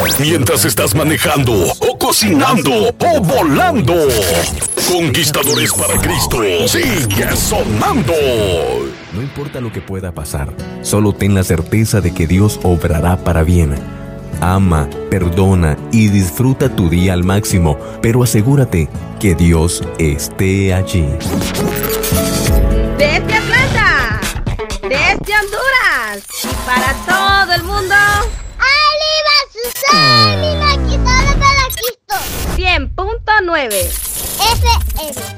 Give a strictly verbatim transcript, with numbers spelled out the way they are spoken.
mientras estás manejando o cocinando o volando. Conquistadores para Cristo, sigue sonando. No importa lo que pueda pasar, solo ten la certeza de que Dios obrará para bien. Ama, perdona y disfruta tu día al máximo, pero asegúrate que Dios esté allí. Desde Atlanta, desde Honduras, para todo el mundo. ¡Arriba Susana! ¡Aquí solo para Cristo! cien punto nueve F M